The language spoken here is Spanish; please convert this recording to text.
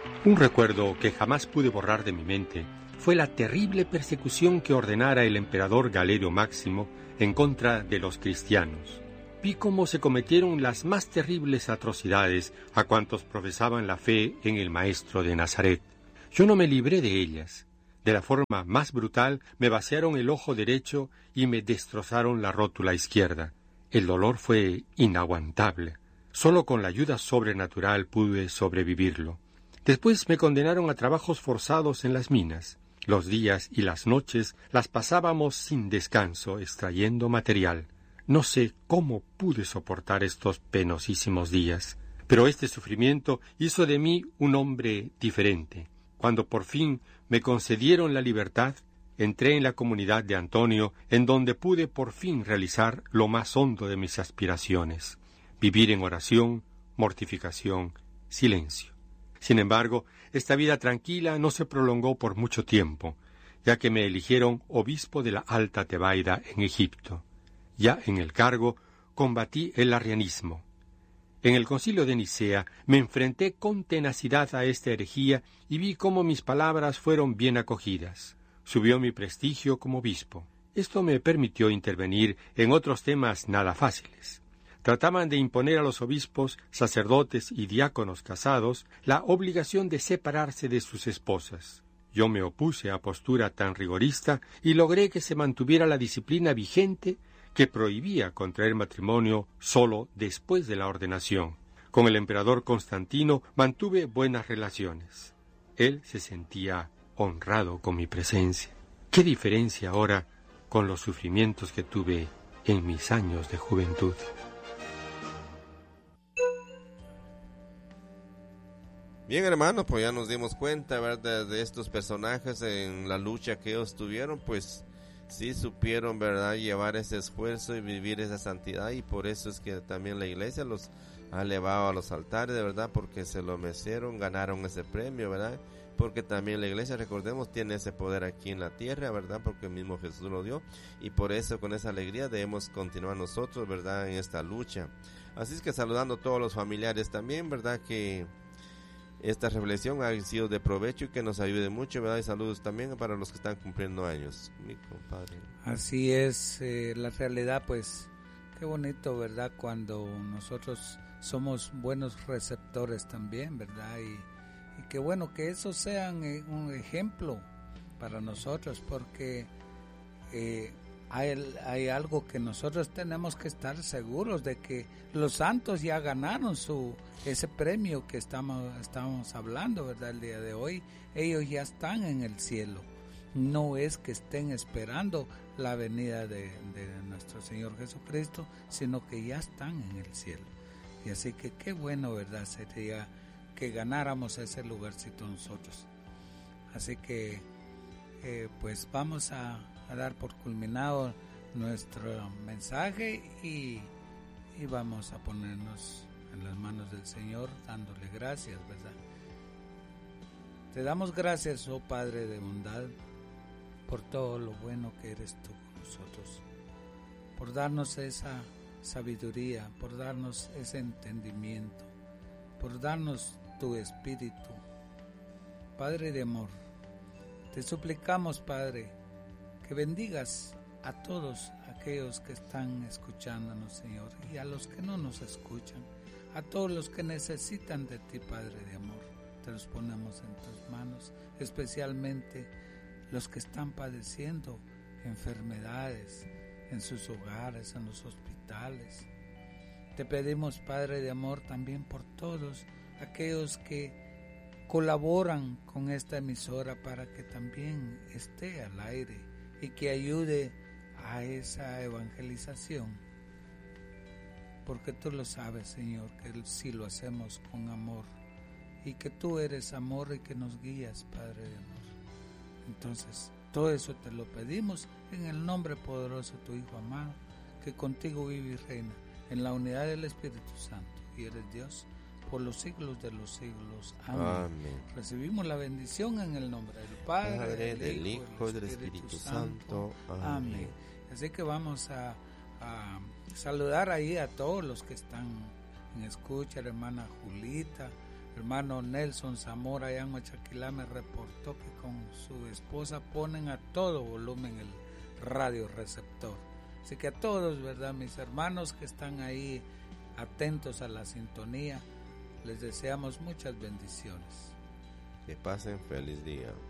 Un recuerdo que jamás pude borrar de mi mente fue la terrible persecución que ordenara el emperador Galerio Máximo en contra de los cristianos. Vi cómo se cometieron las más terribles atrocidades a cuantos profesaban la fe en el Maestro de Nazaret. Yo no me libré de ellas. De la forma más brutal me vaciaron el ojo derecho y me destrozaron la rótula izquierda. El dolor fue inaguantable. Solo con la ayuda sobrenatural pude sobrevivirlo. Después me condenaron a trabajos forzados en las minas. Los días y las noches las pasábamos sin descanso extrayendo material. No sé cómo pude soportar estos penosísimos días, pero este sufrimiento hizo de mí un hombre diferente. Cuando por fin me concedieron la libertad, entré en la comunidad de Antonio, en donde pude por fin realizar lo más hondo de mis aspiraciones: vivir en oración, mortificación, silencio. Sin embargo, esta vida tranquila no se prolongó por mucho tiempo, ya que me eligieron obispo de la Alta Tebaida en Egipto. Ya en el cargo, combatí el arrianismo. En el concilio de Nicea me enfrenté con tenacidad a esta herejía y vi cómo mis palabras fueron bien acogidas. Subió mi prestigio como obispo. Esto me permitió intervenir en otros temas nada fáciles. Trataban de imponer a los obispos, sacerdotes y diáconos casados la obligación de separarse de sus esposas. Yo me opuse a postura tan rigorista y logré que se mantuviera la disciplina vigente que prohibía contraer matrimonio solo después de la ordenación. Con el emperador Constantino mantuve buenas relaciones. Él se sentía honrado con mi presencia. ¿Qué diferencia ahora con los sufrimientos que tuve en mis años de juventud? Bien, hermanos, pues ya nos dimos cuenta, ¿verdad?, de estos personajes en la lucha que ellos tuvieron, pues sí supieron, ¿verdad?, llevar ese esfuerzo y vivir esa santidad, y por eso es que también la iglesia los ha elevado a los altares, de verdad, porque se lo merecieron, ganaron ese premio, ¿verdad?, porque también la iglesia, recordemos, tiene ese poder aquí en la tierra, ¿verdad?, porque el mismo Jesús lo dio, y por eso con esa alegría debemos continuar nosotros, ¿verdad?, en esta lucha. Así es que saludando a todos los familiares también, ¿verdad?, que esta reflexión ha sido de provecho y que nos ayude mucho, ¿verdad? Y saludos también para los que están cumpliendo años, mi compadre. Así es, la realidad, pues, qué bonito, ¿verdad? Cuando nosotros somos buenos receptores también, ¿verdad? Y qué bueno que esos sean un ejemplo para nosotros, porque hay algo que nosotros tenemos que estar seguros de que los santos ya ganaron ese premio que estamos hablando, ¿verdad? El día de hoy ellos ya están en el cielo. No es que estén esperando la venida de nuestro Señor Jesucristo, sino que ya están en el cielo. Y así que qué bueno, ¿verdad? Sería que ganáramos ese lugarcito nosotros. Así que pues vamos a dar por culminado nuestro mensaje y vamos a ponernos en las manos del Señor dándole gracias, ¿verdad? Te damos gracias, oh Padre de bondad, por todo lo bueno que eres tú con nosotros, por darnos esa sabiduría, por darnos ese entendimiento, por darnos tu espíritu. Padre de amor, te suplicamos, Padre, que bendigas a todos aquellos que están escuchándonos, Señor, y a los que no nos escuchan, a todos los que necesitan de ti, Padre de amor. Te los ponemos en tus manos, especialmente los que están padeciendo enfermedades en sus hogares, en los hospitales. Te pedimos, Padre de amor, también por todos aquellos que colaboran con esta emisora para que también esté al aire y que ayude a esa evangelización, porque tú lo sabes, Señor, que si lo hacemos con amor y que tú eres amor y que nos guías, Padre de amor. Entonces, todo eso te lo pedimos en el nombre poderoso de tu Hijo amado, que contigo vive y reina en la unidad del Espíritu Santo, y eres Dios por los siglos de los siglos. Amén. Amén. Recibimos la bendición en el nombre del Padre, del Hijo y del Espíritu Santo. Amén. Así que vamos a saludar ahí a todos los que están en escucha, la hermana Julita, hermano Nelson Zamora allá en Machaquilá me reportó que con su esposa ponen a todo volumen el radio receptor. Así que a todos, ¿verdad? Mis hermanos que están ahí atentos a la sintonía, les deseamos muchas bendiciones. Que pasen feliz día.